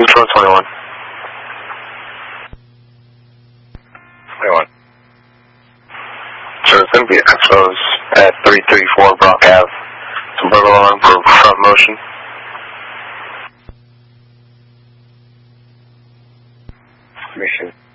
Control 21. 21. So it's going to be Expos at 334 Brock Ave. Some burglar alarm for front motion. Mission